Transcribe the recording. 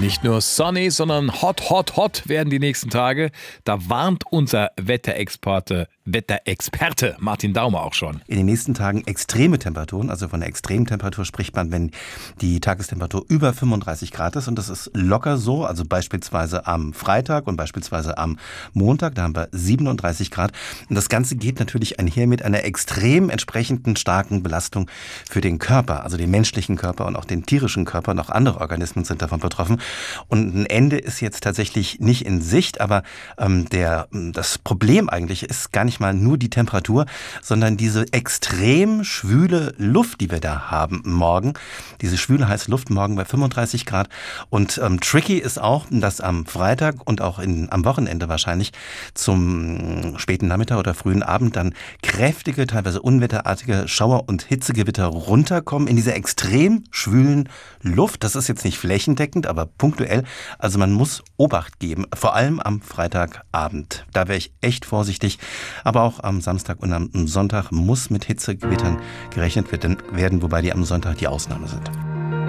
Nicht nur sunny, sondern hot, hot, hot werden die nächsten Tage. Da warnt unser Wetterexperte Martin Daumer auch schon. In den nächsten Tagen extreme Temperaturen, also von der Extremtemperatur spricht man, wenn die Tagestemperatur über 35 Grad ist. Und das ist locker so, also beispielsweise am Freitag und beispielsweise am Montag, da haben wir 37 Grad. Und das Ganze geht natürlich einher mit einer extrem entsprechenden starken Belastung für den Körper, also den menschlichen Körper und auch den tierischen Körper, und auch andere Organismen sind davon betroffen. Und ein Ende ist jetzt tatsächlich nicht in Sicht, aber das Problem eigentlich ist gar nicht mal nur die Temperatur, sondern diese extrem schwüle Luft, die wir da haben morgen. Diese schwüle, heiße Luft morgen bei 35 Grad. Und tricky ist auch, dass am Freitag und auch am Wochenende wahrscheinlich zum späten Nachmittag oder frühen Abend dann kräftige, teilweise unwetterartige Schauer- und Hitzegewitter runterkommen in dieser extrem schwülen Luft. Das ist jetzt nicht flächendeckend, aber punktuell. Also man muss Obacht geben, vor allem am Freitagabend. Da wäre ich echt vorsichtig. Aber auch am Samstag und am Sonntag muss mit Hitzegewittern gerechnet werden, wobei die am Sonntag die Ausnahme sind.